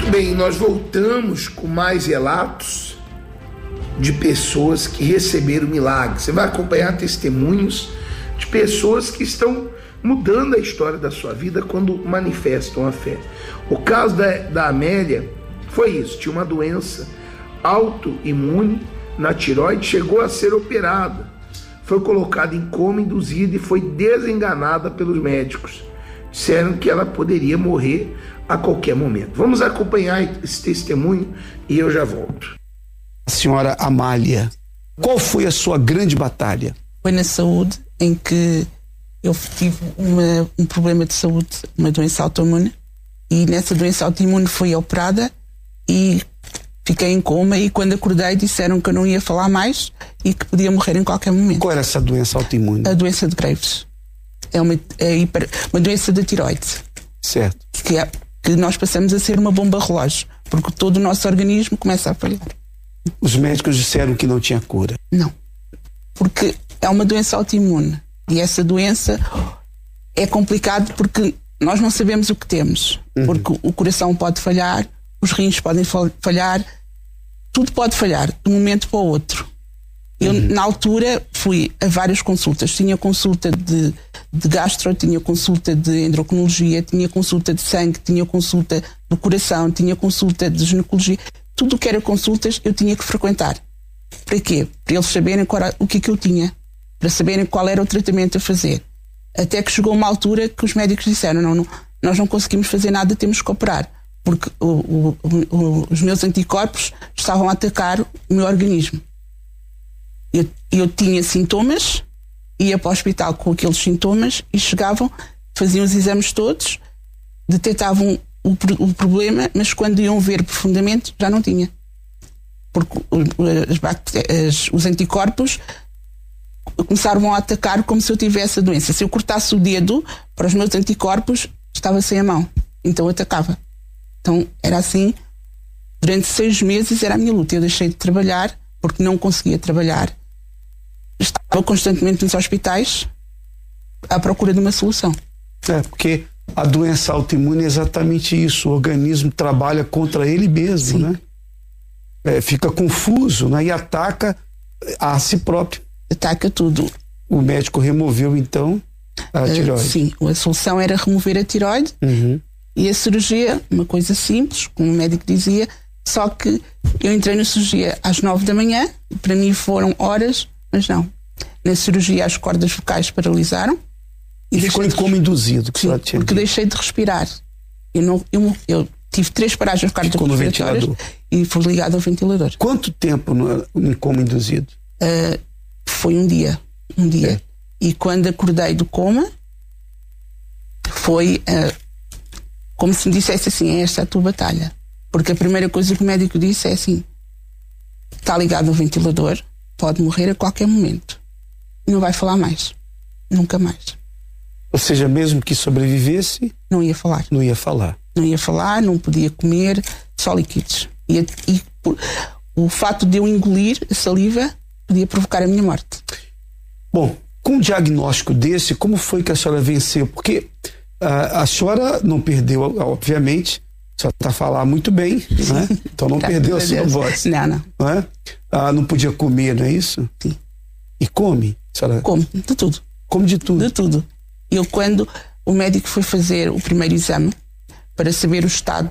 Bem, nós voltamos com mais relatos de pessoas que receberam milagres. Você vai acompanhar testemunhos de pessoas que estão mudando a história da sua vida quando manifestam a fé. O caso da Amélia foi isso, tinha uma doença autoimune na tireoide, chegou a ser operada, foi colocada em coma induzido e foi desenganada pelos médicos. Disseram que ela poderia morrer a qualquer momento. Vamos acompanhar esse testemunho e eu já volto. Senhora Amália, qual foi a sua grande batalha? Foi na saúde, em que eu tive um problema de saúde, uma doença autoimune, e nessa doença autoimune fui operada e fiquei em coma, e quando acordei disseram que eu não ia falar mais e que podia morrer em qualquer momento. Qual era essa doença autoimune? A doença de Graves. É uma doença da tireoide. Certo. Que nós passamos a ser uma bomba relógio, porque todo o nosso organismo começa a falhar. Os médicos disseram que não tinha cura. Não, porque é uma doença autoimune e essa doença é complicado porque nós não sabemos o que temos, porque o coração pode falhar, os rins podem falhar, tudo pode falhar de um momento para o outro. Eu, na altura, fui a várias consultas. Tinha consulta de gastro, tinha consulta de endocrinologia, tinha consulta de sangue, tinha consulta do coração, tinha consulta de ginecologia. Tudo o que era consultas eu tinha que frequentar. Para quê? Para eles saberem o que eu tinha, para saberem qual era o tratamento a fazer. Até que chegou uma altura que os médicos disseram, não, nós não conseguimos fazer nada, temos que operar, porque os meus anticorpos estavam a atacar o meu organismo. Eu tinha sintomas, ia para o hospital com aqueles sintomas e chegavam, faziam os exames todos, detectavam o problema, mas quando iam ver profundamente já não tinha. Porque os anticorpos começaram a atacar como se eu tivesse a doença. Se eu cortasse o dedo para os meus anticorpos, estava sem a mão. Então atacava. Então era assim, durante 6 meses era a minha luta. Eu deixei de trabalhar porque não conseguia trabalhar. Estava constantemente nos hospitais à procura de uma solução. Porque a doença autoimune é exatamente isso. O organismo trabalha contra ele mesmo, né? Fica confuso, né? E ataca a si próprio. Ataca tudo. O médico removeu, então, a tireoide. Sim, a solução era remover a tireoide e a cirurgia, uma coisa simples, como o médico dizia, só que eu entrei na cirurgia às 9 da manhã, para mim foram horas, mas não. Na cirurgia as cordas vocais paralisaram. E ficou em coma induzido, que sim, porque deixei de respirar. Eu tive 3 paragens cardiorrespiratórias e fui ligado ao ventilador. Quanto tempo em coma induzido? Foi um dia. E quando acordei do coma, foi como se me dissesse assim, esta é a tua batalha. Porque a primeira coisa que o médico disse é assim, está ligado ao ventilador, pode morrer a qualquer momento. Não vai falar mais. Nunca mais. Ou seja, mesmo que sobrevivesse... Não ia falar. Não ia falar. Não ia falar, não podia comer, só líquidos. E o fato de eu engolir a saliva podia provocar a minha morte. Bom, com um diagnóstico desse, como foi que a senhora venceu? Porque a senhora não perdeu, obviamente, a senhora está a falar muito bem, né? Então não perdeu a sua voz. Não. Não é? Não podia comer, não é isso? Sim. E come? Senhora... Come, de tudo. Come de tudo? De tudo. Quando o médico foi fazer o primeiro exame para saber o estado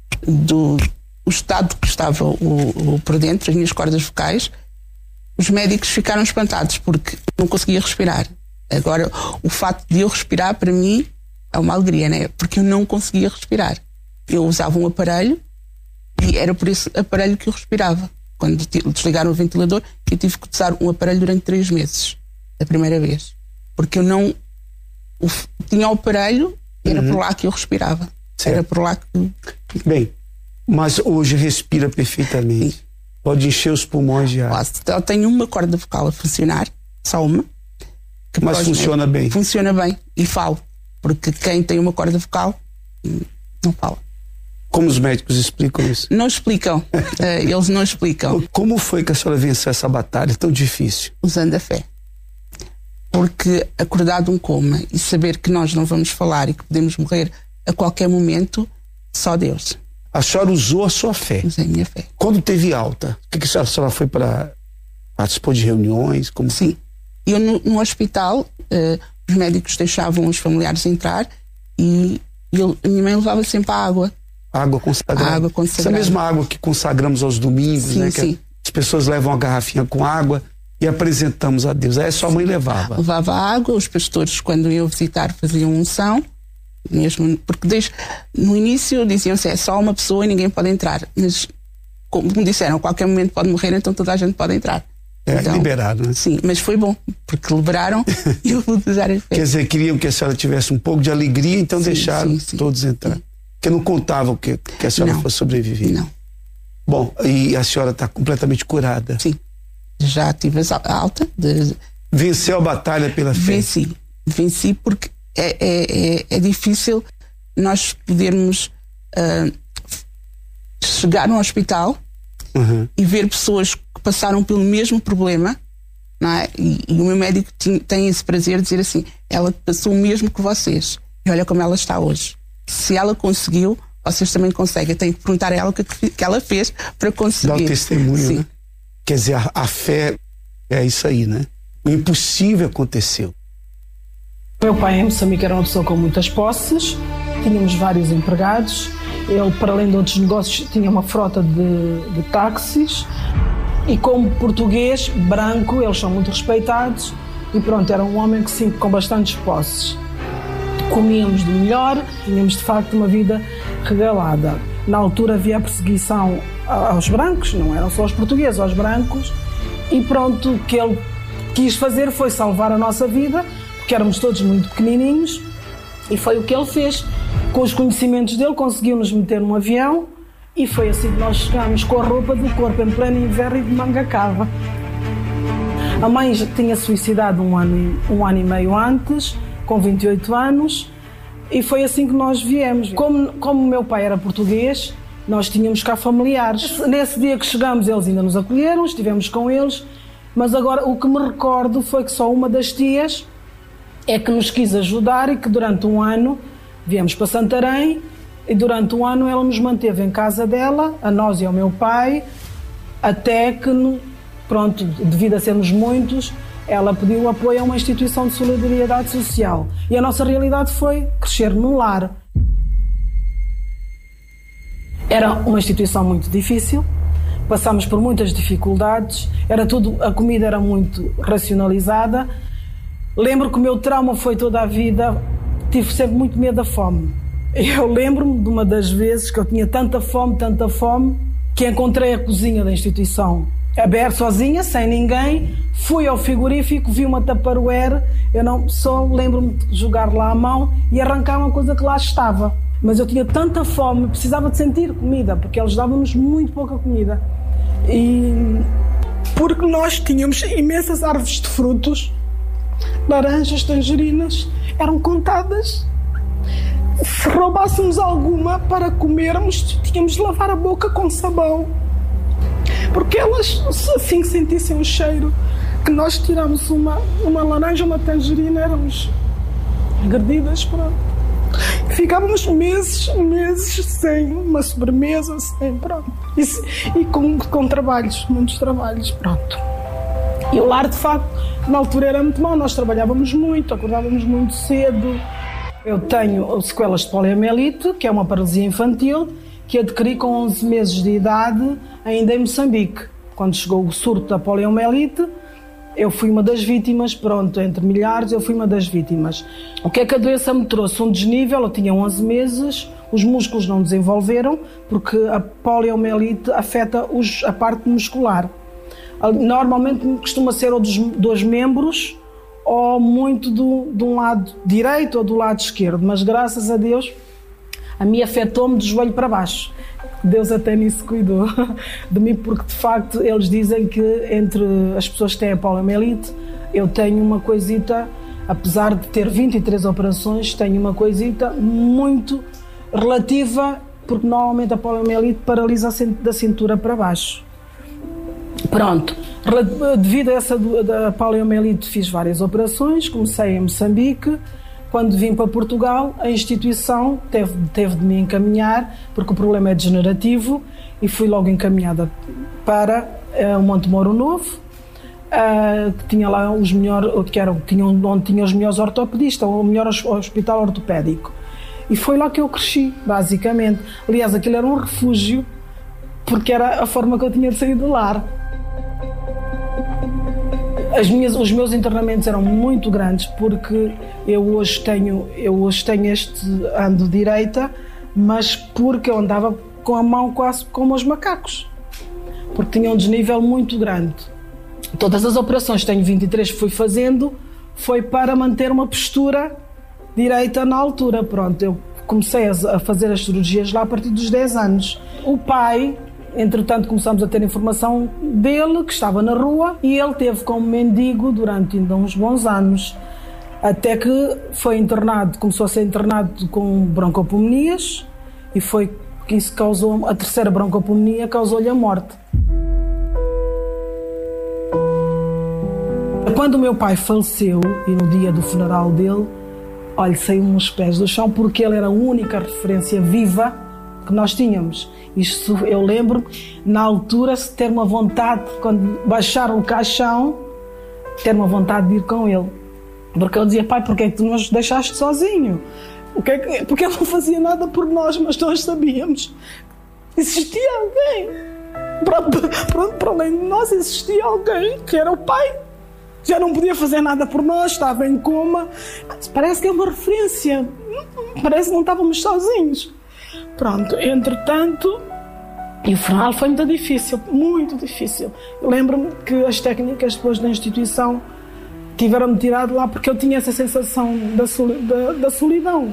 que estava por dentro, as minhas cordas vocais, os médicos ficaram espantados porque não conseguia respirar. Agora, o facto de eu respirar, para mim, é uma alegria, né? Porque eu não conseguia respirar. Eu usava um aparelho e era por esse aparelho que eu respirava. Quando desligaram o ventilador, eu tive que usar um aparelho durante 3 meses, a primeira vez. Porque eu não... tinha o aparelho, era por lá que eu respirava. Certo. Era por lá que... Bem, mas hoje respira perfeitamente. Sim. Pode encher os pulmões de ar. Eu tenho uma corda vocal a funcionar, só uma. Mas funciona bem? Funciona bem e falo. Porque quem tem uma corda vocal não fala. Como os médicos explicam isso? Não explicam. Eles não explicam. Como foi que a senhora venceu essa batalha tão difícil? Usando a fé. Porque acordar de um coma e saber que nós não vamos falar e que podemos morrer a qualquer momento, só Deus. A senhora usou a sua fé. Usei a minha fé. Quando teve alta, o que a senhora foi para... Participou de reuniões? Como... Sim. Eu no hospital, os médicos deixavam os familiares entrar e a minha mãe levava sempre a água. Água consagrada. Água consagrada. Essa mesma água que consagramos aos domingos, sim, né? Sim. As pessoas levam uma garrafinha com água e apresentamos a Deus. Aí sua mãe levava. Levava água, os pastores, quando iam visitar, faziam unção, mesmo, porque no início diziam-se, é só uma pessoa e ninguém pode entrar. Mas, como disseram, a qualquer momento pode morrer, então toda a gente pode entrar. Então, liberaram, né? Sim, mas foi bom, porque liberaram e eu vou usar a fé. Quer dizer, queriam que a senhora tivesse um pouco de alegria, então deixaram todos entrar. Porque não contavam que a senhora fosse sobreviver. Não. Bom, e a senhora está completamente curada? Sim. Já tive a alta. Venceu a batalha pela fé? Venci porque é difícil nós podermos chegar no hospital e ver pessoas que passaram pelo mesmo problema, não é? E o meu médico tem esse prazer de dizer assim, ela passou o mesmo que vocês e olha como ela está hoje. Se ela conseguiu, vocês também conseguem. Eu tenho que perguntar a ela o que ela fez para conseguir. Dá o testemunho, sim. Né? Quer dizer, a fé é isso aí, né? O impossível aconteceu. Meu pai em Moçambique era uma pessoa com muitas posses, tínhamos vários empregados, ele, para além de outros negócios, tinha uma frota de táxis e como português, branco, eles são muito respeitados e pronto, era um homem que sim, com bastantes posses. Comíamos do melhor, tínhamos de facto uma vida regalada. Na altura havia a perseguição aos brancos, não eram só aos portugueses, aos brancos, e pronto, o que ele quis fazer foi salvar a nossa vida, porque éramos todos muito pequenininhos, e foi o que ele fez. Com os conhecimentos dele, conseguiu-nos meter num avião, e foi assim que nós chegámos com a roupa do corpo em pleno inverno e de manga cava. A mãe já tinha suicidado um ano e meio antes, com 28 anos, e foi assim que nós viemos. Como o meu pai era português, nós tínhamos cá familiares. Nesse dia que chegamos, eles ainda nos acolheram, estivemos com eles, mas agora o que me recordo foi que só uma das tias é que nos quis ajudar e que durante um ano viemos para Santarém e durante um ano ela nos manteve em casa dela, a nós e ao meu pai, até que, pronto, devido a sermos muitos, ela pediu apoio a uma instituição de solidariedade social. E a nossa realidade foi crescer num lar. Era uma instituição muito difícil, passámos por muitas dificuldades, a comida era muito racionalizada. Lembro que o meu trauma foi toda a vida, tive sempre muito medo da fome. Eu lembro-me de uma das vezes que eu tinha tanta fome, que encontrei a cozinha da instituição aberta sozinha, sem ninguém, fui ao frigorífico, vi uma Tupperware, só lembro-me de jogar lá a mão e arrancar uma coisa que lá estava. Mas eu tinha tanta fome, precisava de sentir comida, porque eles davam-nos muito pouca comida. E porque nós tínhamos imensas árvores de frutos, laranjas, tangerinas, eram contadas. Se roubássemos alguma para comermos, tínhamos de lavar a boca com sabão. Porque elas, assim que sentissem o cheiro, que nós tiramos uma laranja, uma tangerina, éramos agredidas, pronto. Ficávamos meses sem uma sobremesa, sem, pronto. E com trabalhos, muitos trabalhos, pronto. E o lar, de facto, na altura era muito mau, nós trabalhávamos muito, acordávamos muito cedo. Eu tenho sequelas de poliomielite, que é uma paralisia infantil, que adquiri com 11 meses de idade, ainda em Moçambique. Quando chegou o surto da poliomielite, eu fui uma das vítimas, pronto, entre milhares, eu fui uma das vítimas. O que é que a doença me trouxe? Um desnível, eu tinha 11 meses, os músculos não desenvolveram, porque a poliomielite afeta a parte muscular. Normalmente costuma ser ou dos dois membros, ou muito de um lado direito ou do lado esquerdo, mas graças a Deus, a mim afetou-me do joelho para baixo. Deus até nisso cuidou de mim, porque de facto eles dizem que entre as pessoas que têm a poliomielite, eu tenho uma coisita, apesar de ter 23 operações, tenho uma coisita muito relativa, porque normalmente a poliomielite paralisa da cintura para baixo. Pronto, devido a essa da poliomielite fiz várias operações, comecei em Moçambique, Quando vim para Portugal, a instituição teve de me encaminhar, porque o problema é degenerativo, e fui logo encaminhada para o Monte Moro Novo, que tinha lá onde tinha os melhores ortopedistas, o melhor hospital ortopédico. E foi lá que eu cresci, basicamente. Aliás, aquilo era um refúgio, porque era a forma que eu tinha de sair do lar. Os meus internamentos eram muito grandes, porque eu hoje tenho ando direita, mas porque eu andava com a mão quase como os macacos, porque tinha um desnível muito grande. Todas as operações, tenho 23 que fui fazendo, foi para manter uma postura direita na altura. Pronto, eu comecei a fazer as cirurgias lá a partir dos 10 anos. O pai, entretanto, começamos a ter informação dele, que estava na rua, e ele teve como mendigo durante ainda uns bons anos, até que foi internado, começou a ser internado com broncopneumonias, e foi que isso causou, a terceira broncopneumonia causou-lhe a morte. Quando o meu pai faleceu, e no dia do funeral dele, olha, saiu-me os pés do chão, porque ele era a única referência viva que nós tínhamos. Isto eu lembro, na altura, de ter uma vontade, quando baixaram o caixão, ter uma vontade de ir com ele. Porque eu dizia: pai, porquê é que tu nos deixaste sozinho? Porque ele não fazia nada por nós, mas nós sabíamos que existia alguém. Para além de nós, existia alguém que era o pai. Já não podia fazer nada por nós, estava em coma. Parece que é uma referência. Parece que não estávamos sozinhos. Pronto, entretanto, e o funeral foi muito difícil, muito difícil. Eu lembro-me que as técnicas depois da instituição tiveram-me tirado lá, porque eu tinha essa sensação da solidão.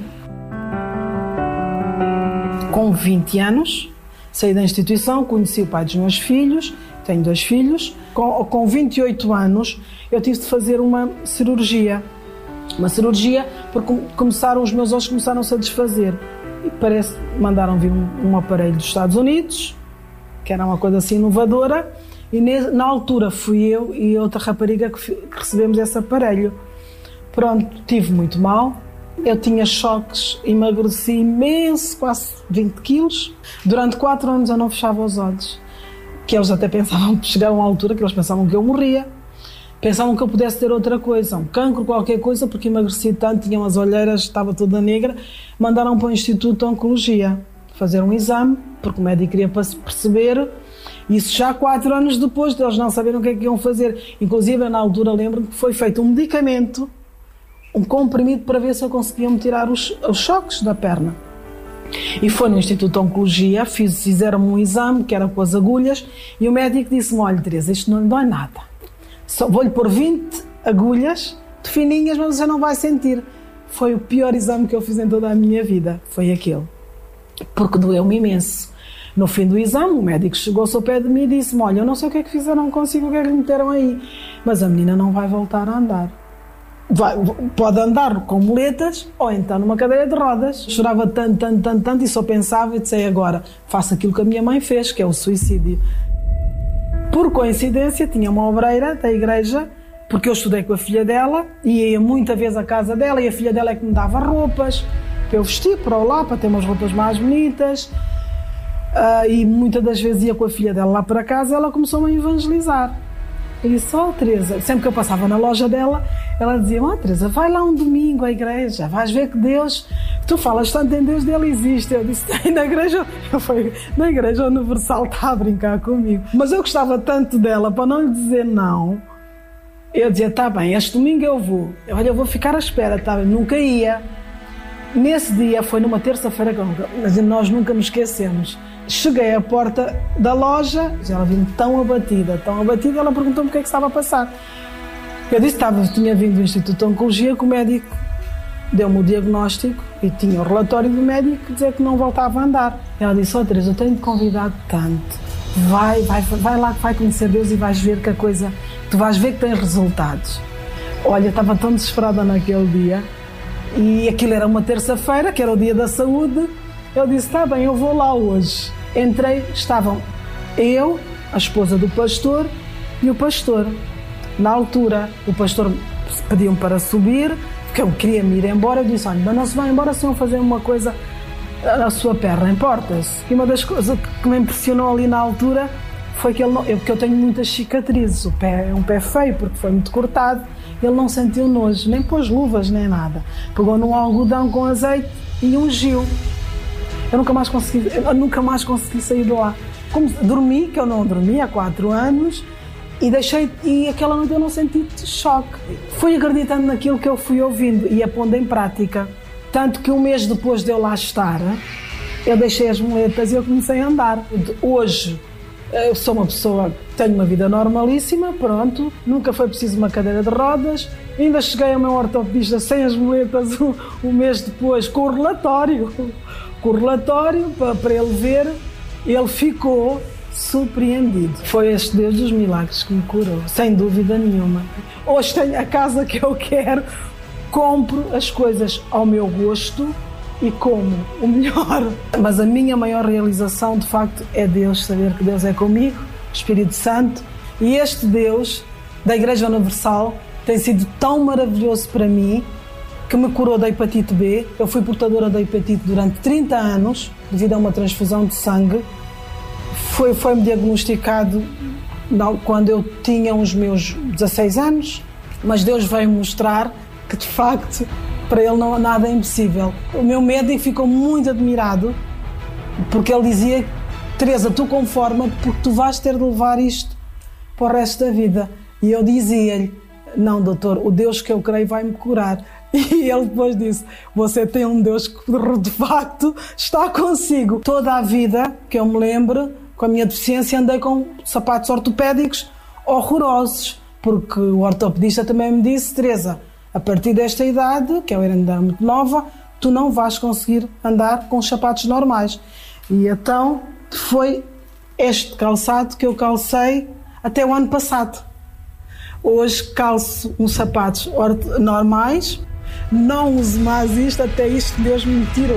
Com 20 anos, saí da instituição, conheci o pai dos meus filhos, tenho 2 filhos. Com 28 anos, eu tive de fazer uma cirurgia. Uma cirurgia porque os meus ossos começaram-se a desfazer. E mandaram vir um aparelho dos Estados Unidos, que era uma coisa assim inovadora, e na altura fui eu e outra rapariga que recebemos esse aparelho. Pronto, tive muito mal, eu tinha choques, emagreci imenso, quase 20 quilos. Durante 4 anos eu não fechava os olhos, que eles até pensavam, chegaram à altura que eles pensavam que eu morria. Pensavam que eu pudesse ter outra coisa, um cancro, qualquer coisa, porque emagreci tanto, tinha umas olheiras, estava toda negra. Mandaram para o Instituto de Oncologia fazer um exame, porque o médico queria perceber. Isso já 4 anos depois, eles não sabiam o que é que iam fazer. Inclusive, na altura, lembro-me que foi feito um medicamento, um comprimido, para ver se eu conseguia me tirar os choques da perna. E foi no Instituto de Oncologia, fizeram-me um exame, que era com as agulhas, e o médico disse-me: olha, Teresa, isto não lhe dói nada. Vou-lhe pôr 20 agulhas de fininhas, mas você não vai sentir. Foi o pior exame que eu fiz em toda a minha vida, foi aquele. Porque doeu-me imenso. No fim do exame, o médico chegou-se ao pé de mim e disse-me: olha, eu não sei o que é que fizeram consigo, o que é que lhe meteram aí, mas a menina não vai voltar a andar. Pode andar com muletas ou então numa cadeira de rodas. Chorava tanto e só pensava, e disse: agora faço aquilo que a minha mãe fez, que é o suicídio. Por coincidência, tinha uma obreira da igreja, porque eu estudei com a filha dela e ia muita vez à casa dela, e a filha dela é que me dava roupas para eu vestir para lá, para ter umas roupas mais bonitas. E muitas das vezes ia com a filha dela lá para casa, ela começou-me a evangelizar. E disse: Teresa, sempre que eu passava na loja dela, ela dizia: Teresa, vai lá um domingo à igreja, vais ver que Deus, tu falas tanto em Deus, Ele existe. Eu disse: na igreja Universal, está a brincar comigo. Mas eu gostava tanto dela, para não lhe dizer não, eu dizia: está bem, este domingo eu vou. Olha, eu vou ficar à espera, tá bem? Nunca ia. Nesse dia, foi numa terça-feira, mas nós nunca nos esquecemos. Cheguei à porta da loja, já ela viu-me tão abatida, ela perguntou-me o que é que estava a passar. Eu disse que tinha vindo do Instituto de Oncologia, que o médico deu-me o diagnóstico e tinha o relatório do médico que dizia que não voltava a andar. Ela disse: Teresa, eu tenho-te convidado tanto, vai lá que vai conhecer Deus e vais ver que a coisa, tu vais ver que tem resultados. Olha, estava tão desesperada naquele dia, e aquilo era uma terça-feira, que era o dia da saúde. Eu disse: está bem, eu vou lá hoje. Entrei, estavam eu, a esposa do pastor e o pastor. Na altura, o pastor pediu-me para subir, porque eu queria me ir embora. Eu disse: olha, mas não se vai embora se não fazer uma coisa à sua perna, importa-se. E uma das coisas que me impressionou ali na altura foi que porque eu tenho muitas cicatrizes, o pé é um pé feio porque foi muito cortado. Ele não sentiu nojo, nem pôs luvas nem nada, pegou num algodão com azeite e ungiu. Eu nunca mais consegui sair de lá. Dormi, que eu não dormi há 4 anos, e aquela noite eu não senti choque. Fui acreditando naquilo que eu fui ouvindo e a pondo em prática. Tanto que um mês depois de eu lá estar, eu deixei as muletas e eu comecei a andar. Hoje eu sou uma pessoa que tenho uma vida normalíssima, pronto, nunca foi preciso uma cadeira de rodas, ainda cheguei ao meu ortopedista sem as muletas um mês depois, com o relatório para ele ver. Ele ficou surpreendido. Foi este Deus dos milagres que me curou, sem dúvida nenhuma. Hoje tenho a casa que eu quero, compro as coisas ao meu gosto e como o melhor. Mas a minha maior realização, de facto, é Deus, saber que Deus é comigo, Espírito Santo, e este Deus da Igreja Universal tem sido tão maravilhoso para mim, que me curou da hepatite B. Eu fui portadora da hepatite durante 30 anos, devido a uma transfusão de sangue. Foi-me diagnosticado quando eu tinha os meus 16 anos, mas Deus veio mostrar que, de facto, para ele não, nada é impossível. O meu médico ficou muito admirado, porque ele dizia: Teresa, tu conforma-te, porque tu vais ter de levar isto para o resto da vida. E eu dizia-lhe: não, doutor, o Deus que eu creio vai-me curar. E ele depois disse: você tem um Deus que de facto está consigo. Toda a vida que eu me lembro, com a minha deficiência, andei com sapatos ortopédicos horrorosos, porque o ortopedista também me disse: Teresa, a partir desta idade, que eu era ainda muito nova, tu não vais conseguir andar com os sapatos normais. E então foi este calçado que eu calcei até o ano passado. Hoje calço uns sapatos normais, não uso mais isto, até isto Deus me tirou.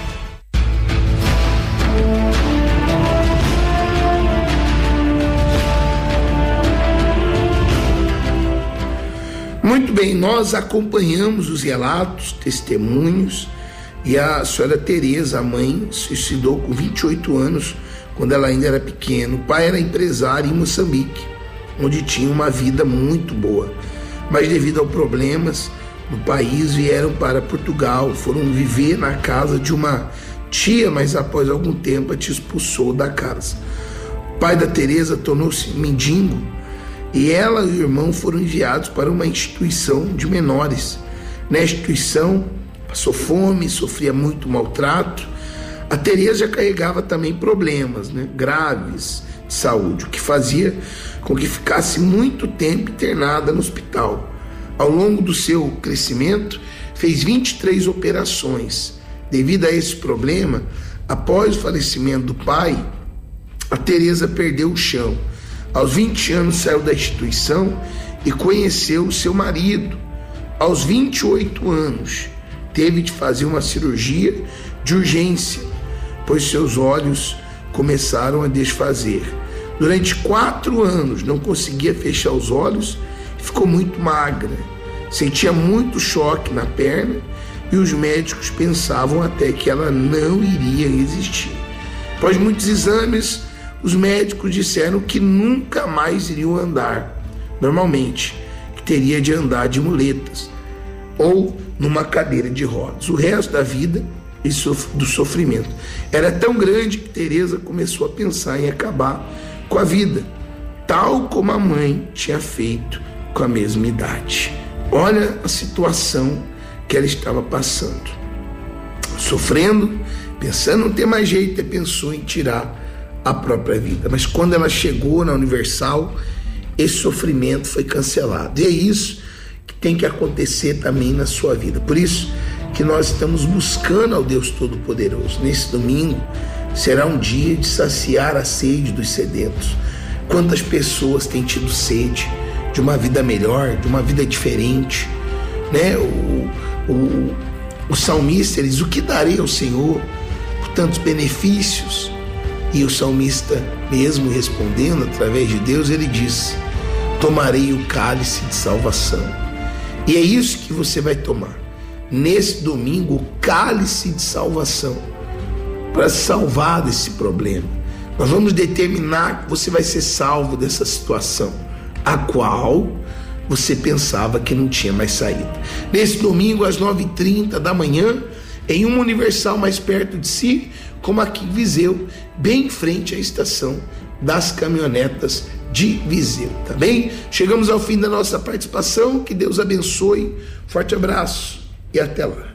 Muito bem, nós acompanhamos os relatos, testemunhos, e a senhora Teresa, a mãe, se suicidou com 28 anos, quando ela ainda era pequena. O pai era empresário em Moçambique, onde tinha uma vida muito boa, mas devido a problemas no país vieram para Portugal, foram viver na casa de uma tia, mas após algum tempo a tia expulsou da casa. O pai da Teresa tornou-se mendigo e ela e o irmão foram enviados para uma instituição de menores. Na instituição passou fome, sofria muito maltrato. A Teresa já carregava também problemas, graves de saúde, o que fazia com que ficasse muito tempo internada no hospital. Ao longo do seu crescimento, fez 23 operações. Devido a esse problema, após o falecimento do pai, a Teresa perdeu o chão. Aos 20 anos saiu da instituição e conheceu o seu marido. Aos 28 anos, teve de fazer uma cirurgia de urgência, pois seus olhos começaram a desfazer. Durante 4 anos não conseguia fechar os olhos, ficou muito magra, sentia muito choque na perna e os médicos pensavam até que ela não iria resistir. Após muitos exames, os médicos disseram que nunca mais iriam andar normalmente, que teria de andar de muletas ou numa cadeira de rodas. O resto da vida e do sofrimento era tão grande que Teresa começou a pensar em acabar com a vida, tal como a mãe tinha feito com a mesma idade. Olha a situação que ela estava passando, sofrendo, pensando em não ter mais jeito, ela pensou em tirar a própria vida. Mas quando ela chegou na Universal, esse sofrimento foi cancelado. E é isso que tem que acontecer também na sua vida. Por isso que nós estamos buscando ao Deus Todo-Poderoso. Nesse domingo será um dia de saciar a sede dos sedentos. Quantas pessoas têm tido sede de uma vida melhor, de uma vida diferente, O salmista diz: o que darei ao Senhor por tantos benefícios? E o salmista, mesmo respondendo através de Deus, ele diz: tomarei o cálice de salvação. E é isso que você vai tomar. nesse domingo o cálice de salvação para salvar desse problema. Nós vamos determinar que você vai ser salvo dessa situação, a qual você pensava que não tinha mais saída. Nesse domingo, às 9h30 da manhã, em uma Universal mais perto de si, como aqui em Viseu, bem em frente à estação das caminhonetas de Viseu, tá bem? Chegamos ao fim da nossa participação, que Deus abençoe, forte abraço e até lá.